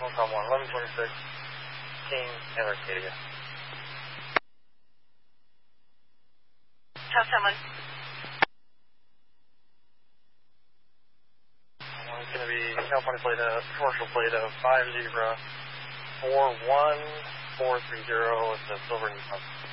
Phone 1126, King and Arcadia. Tell someone. It's going to be California plate, commercial plate of 5041430 with the silver Nissan.